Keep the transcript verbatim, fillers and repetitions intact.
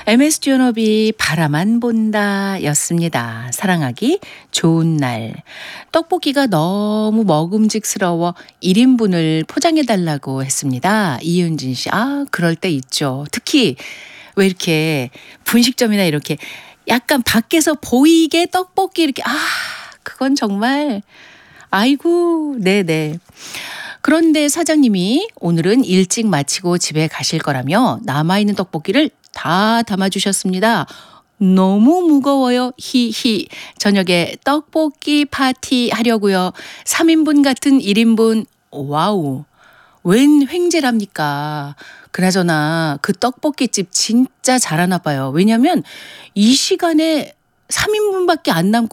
엠에스 듀오너비 바라만 본다 였습니다. 사랑하기 좋은 날. 떡볶이가 너무 먹음직스러워 일 인분을 포장해달라고 했습니다. 이윤진 씨. 아, 그럴 때 있죠. 특히 왜 이렇게 분식점이나 이렇게 약간 밖에서 보이게 떡볶이 이렇게, 아, 그건 정말, 아이고, 네네. 그런데 사장님이 오늘은 일찍 마치고 집에 가실 거라며 남아있는 떡볶이를 다 담아주셨습니다. 너무 무거워요. 히히. 저녁에 떡볶이 파티 하려고요. 삼 인분 같은 일 인분. 와우. 웬 횡재랍니까? 그나저나 그 떡볶이집 진짜 잘하나 봐요. 왜냐면 이 시간에 삼 인분밖에 안 남고